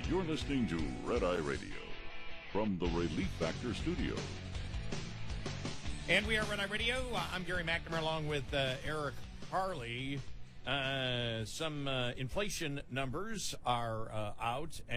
You're listening to Red Eye Radio from the Relief Factor Studios. And we are Red Eye Radio. I'm Gary McNamara along with Eric Harley. Some inflation numbers are out.